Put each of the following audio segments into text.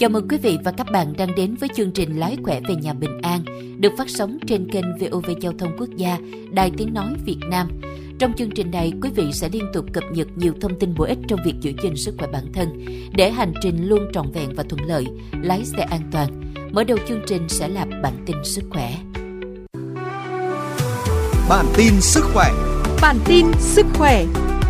Chào mừng quý vị và các bạn đang đến với chương trình Lái khỏe về nhà bình an, được phát sóng trên kênh VOV Giao thông Quốc gia, Đài Tiếng nói Việt Nam. Trong chương trình này, quý vị sẽ liên tục cập nhật nhiều thông tin bổ ích trong việc giữ gìn sức khỏe bản thân, để hành trình luôn trọn vẹn và thuận lợi, lái xe an toàn. Mở đầu chương trình sẽ là bản tin sức khỏe. Bản tin sức khỏe. Bản tin sức khỏe.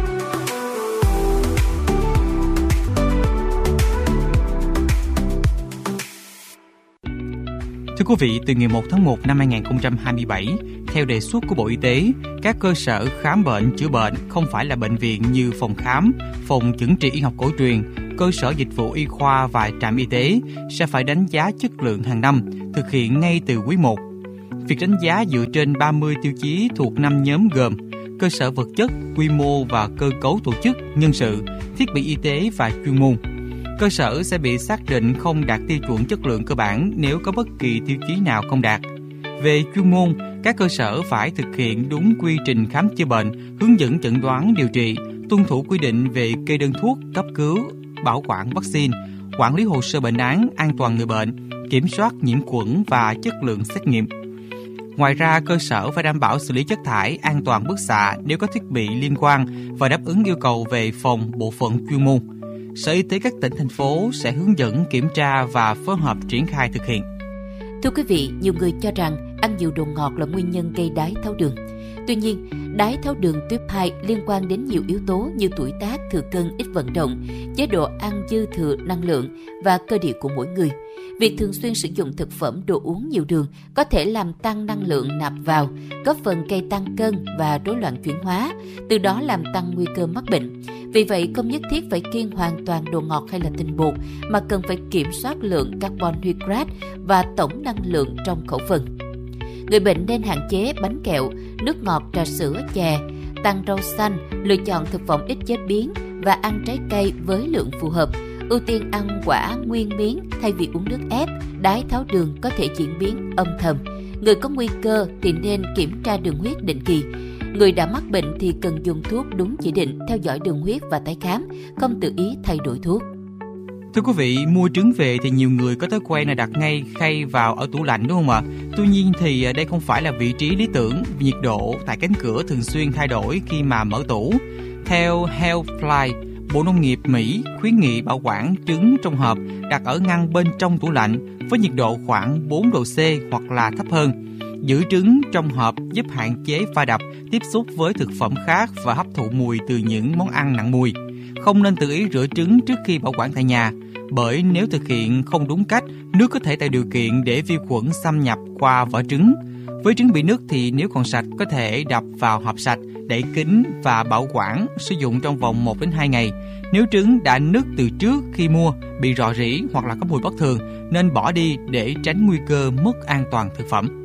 Thưa quý vị, từ ngày 1 tháng 1 năm 2027, theo đề xuất của Bộ Y tế, các cơ sở khám bệnh chữa bệnh không phải là bệnh viện như phòng khám, phòng chẩn trị y học cổ truyền, cơ sở dịch vụ y khoa và trạm y tế sẽ phải đánh giá chất lượng hàng năm, thực hiện ngay từ quý 1. Việc đánh giá dựa trên 30 tiêu chí thuộc 5 nhóm gồm cơ sở vật chất, quy mô và cơ cấu tổ chức, nhân sự, thiết bị y tế và chuyên môn. Cơ sở sẽ bị xác định không đạt tiêu chuẩn chất lượng cơ bản nếu có bất kỳ tiêu chí nào không đạt. Về chuyên môn, các cơ sở phải thực hiện đúng quy trình khám chữa bệnh, hướng dẫn chẩn đoán điều trị, tuân thủ quy định về kê đơn thuốc, cấp cứu, bảo quản vaccine, quản lý hồ sơ bệnh án, an toàn người bệnh, kiểm soát nhiễm khuẩn và chất lượng xét nghiệm. Ngoài ra, cơ sở phải đảm bảo xử lý chất thải, an toàn bức xạ nếu có thiết bị liên quan và đáp ứng yêu cầu về phòng, bộ phận chuyên môn. Sở Y tế các tỉnh, thành phố sẽ hướng dẫn, kiểm tra và phối hợp triển khai thực hiện. Thưa quý vị, nhiều người cho rằng ăn nhiều đồ ngọt là nguyên nhân gây đái tháo đường. Tuy nhiên, đái tháo đường tuyếp 2 liên quan đến nhiều yếu tố như tuổi tác, thừa cân, ít vận động, chế độ ăn dư thừa năng lượng và cơ địa của mỗi người. Việc thường xuyên sử dụng thực phẩm, đồ uống nhiều đường có thể làm tăng năng lượng nạp vào, góp phần gây tăng cân và rối loạn chuyển hóa, từ đó làm tăng nguy cơ mắc bệnh. Vì vậy, không nhất thiết phải kiêng hoàn toàn đồ ngọt hay là tinh bột, mà cần phải kiểm soát lượng carbon hydrate và tổng năng lượng trong khẩu phần. Người bệnh nên hạn chế bánh kẹo, nước ngọt, trà sữa, chè, tăng rau xanh, lựa chọn thực phẩm ít chế biến và ăn trái cây với lượng phù hợp. Ưu tiên ăn quả nguyên miếng thay vì uống nước ép. Đái tháo đường có thể diễn biến âm thầm. Người có nguy cơ thì nên kiểm tra đường huyết định kỳ. Người đã mắc bệnh thì cần dùng thuốc đúng chỉ định, theo dõi đường huyết và tái khám, không tự ý thay đổi thuốc. Thưa quý vị, mua trứng về thì nhiều người có thói quen là đặt ngay khay vào ở tủ lạnh, đúng không ạ? Tuy nhiên thì đây không phải là vị trí lý tưởng, vì nhiệt độ tại cánh cửa thường xuyên thay đổi khi mà mở tủ. Theo Healthline, Bộ Nông nghiệp Mỹ khuyến nghị bảo quản trứng trong hộp đặt ở ngăn bên trong tủ lạnh với nhiệt độ khoảng 4 độ C hoặc là thấp hơn. Giữ trứng trong hộp giúp hạn chế va đập, tiếp xúc với thực phẩm khác và hấp thụ mùi từ những món ăn nặng mùi. Không nên tự ý rửa trứng trước khi bảo quản tại nhà, bởi nếu thực hiện không đúng cách, nước có thể tạo điều kiện để vi khuẩn xâm nhập qua vỏ trứng. Với trứng bị nứt thì nếu còn sạch có thể đập vào hộp sạch, đậy kín và bảo quản, sử dụng trong vòng 1 đến 2 ngày. Nếu trứng đã nứt từ trước khi mua, bị rò rỉ hoặc là có mùi bất thường, nên bỏ đi để tránh nguy cơ mất an toàn thực phẩm.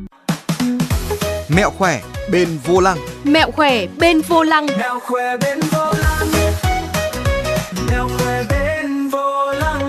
Mẹo khỏe bên vô lăng. Mẹo khỏe bên vô lăng. Mẹo khỏe bên vô lăng. Mẹo khỏe bên vô lăng.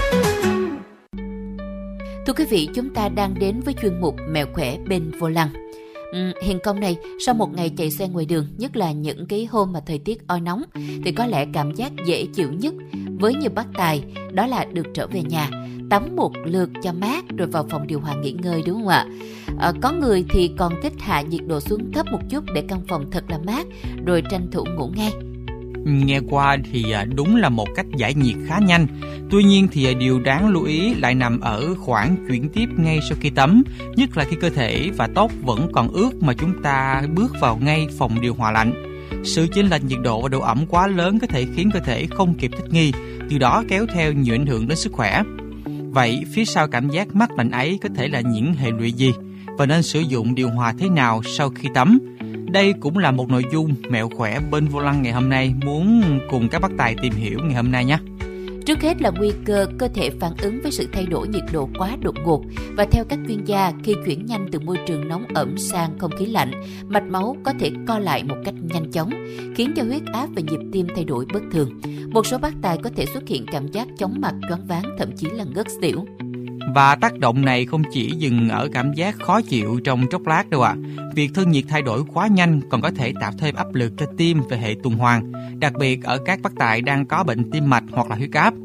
Thưa quý vị, chúng ta đang đến với chuyên mục Mẹo khỏe bên vô lăng. Hiền công này, sau một ngày chạy xe ngoài đường, nhất là những cái hôm mà thời tiết oi nóng, thì có lẽ cảm giác dễ chịu nhất với nhiều bác tài đó là được trở về nhà, tắm một lượt cho mát rồi vào phòng điều hòa nghỉ ngơi, đúng không ạ? Có người thì còn thích hạ nhiệt độ xuống thấp một chút để căn phòng thật là mát, rồi tranh thủ ngủ ngay. Nghe qua thì đúng là một cách giải nhiệt khá nhanh. Tuy nhiên thì điều đáng lưu ý lại nằm ở khoảng chuyển tiếp ngay sau khi tắm, nhất là khi cơ thể và tóc vẫn còn ướt mà chúng ta bước vào ngay phòng điều hòa lạnh. Sự chênh lệch nhiệt độ và độ ẩm quá lớn có thể khiến cơ thể không kịp thích nghi, từ đó kéo theo nhiều ảnh hưởng đến sức khỏe. Vậy phía sau cảm giác mát lạnh ấy có thể là những hệ lụy gì, và nên sử dụng điều hòa thế nào sau khi tắm? Đây cũng là một nội dung Mẹo khỏe bên vô lăng ngày hôm nay muốn cùng các bác tài tìm hiểu ngày hôm nay nhé. Trước hết là nguy cơ cơ thể phản ứng với sự thay đổi nhiệt độ quá đột ngột, và theo các chuyên gia, khi chuyển nhanh từ môi trường nóng ẩm sang không khí lạnh, mạch máu có thể co lại một cách nhanh chóng, khiến cho huyết áp và nhịp tim thay đổi bất thường. Một số bác tài có thể xuất hiện cảm giác chóng mặt, choáng váng, thậm chí là ngất xỉu. Và tác động này không chỉ dừng ở cảm giác khó chịu trong chốc lát đâu ạ. Việc thân nhiệt thay đổi quá nhanh còn có thể tạo thêm áp lực cho tim về hệ tuần hoàn, đặc biệt ở các bác tài đang có bệnh tim mạch hoặc là huyết áp.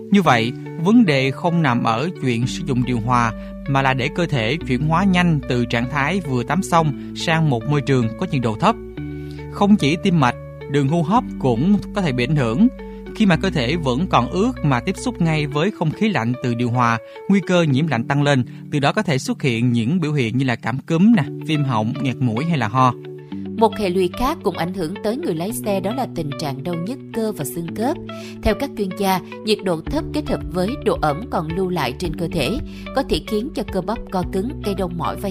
Như vậy, vấn đề không nằm ở chuyện sử dụng điều hòa, mà là để cơ thể chuyển hóa nhanh từ trạng thái vừa tắm xong sang một môi trường có nhiệt độ thấp. Không chỉ tim mạch, đường hô hấp cũng có thể bị ảnh hưởng. Khi mà cơ thể vẫn còn ướt mà tiếp xúc ngay với không khí lạnh từ điều hòa, nguy cơ nhiễm lạnh tăng lên, từ đó có thể xuất hiện những biểu hiện như là cảm cúm, viêm họng, nghẹt mũi hay là ho. Một hệ lụy khác cũng ảnh hưởng tới người lái xe đó là tình trạng đau nhức cơ và xương khớp. Theo các chuyên gia, nhiệt độ thấp kết hợp với độ ẩm còn lưu lại trên cơ thể có thể khiến cho cơ bắp co cứng, gây đau mỏi vai